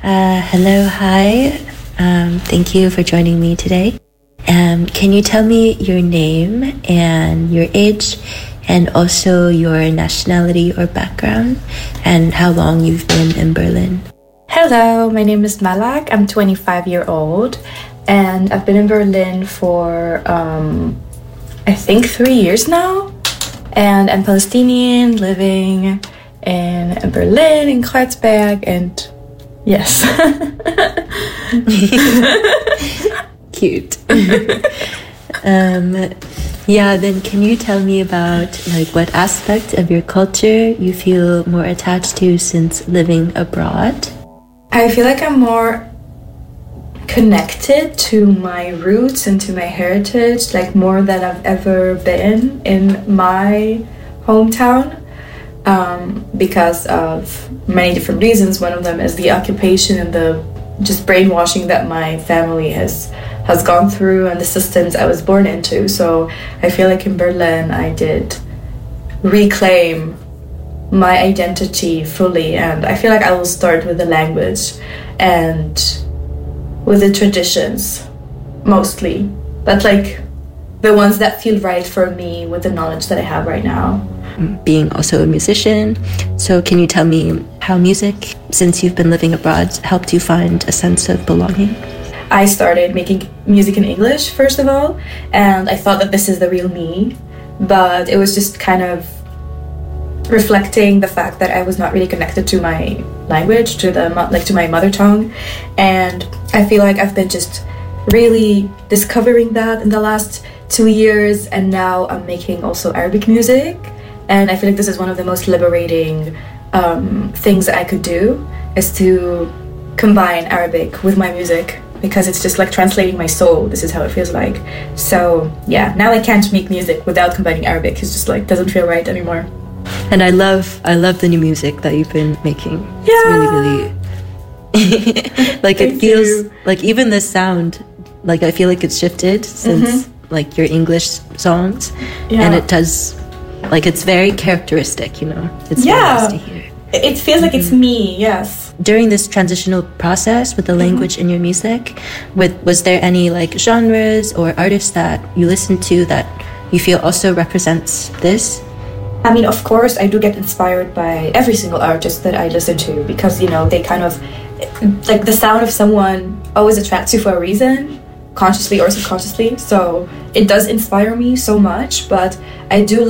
Hello, hi. Thank you for joining me today. Can you tell me your name and your age and also your nationality or background and how long you've been in Berlin? Hello, my name is Malak. I'm 25-year-old and I've been in Berlin for I think 3 years now. And I'm Palestinian living in Berlin, in Kreuzberg, and yes. Cute. Then can you tell me about what aspect of your culture you feel more attached to since living abroad? I feel like I'm more connected to my roots and to my heritage, like more than I've ever been in my hometown, because of many different reasons. One of them is the occupation and the just brainwashing that my family has gone through and the systems I was born into. So I feel like in Berlin I did reclaim my identity fully, and I feel like I will start with the language and with the traditions mostly. That's like the ones that feel right for me with the knowledge that I have right now. Being also a musician, so can you tell me how music, since you've been living abroad, helped you find a sense of belonging? I started making music in English, first of all, and I thought that this is the real me, but it was just kind of reflecting the fact that I was not really connected to my language, to my mother tongue, and I feel like I've been just really discovering that in the last 2 years, and now I'm making also Arabic music, and I feel like this is one of the most liberating things that I could do, is to combine Arabic with my music, because it's just like translating my soul. This is how it feels like. So yeah, now I can't make music without combining Arabic. It's just like doesn't feel right anymore. And I love the new music that you've been making. Yeah. It's really like it feels like even the sound, like I feel like it's shifted since like your English songs. Yeah. And it does, like it's very characteristic, you know. It's very nice to hear. It feels like it's me, yes. During this transitional process with the language in your music, was there any like genres or artists that you listen to that you feel also represents this? I mean, of course, I do get inspired by every single artist that I listen to, because, you know, they kind of, like the sound of someone always attracts you for a reason, consciously or subconsciously. So it does inspire me so much, but I do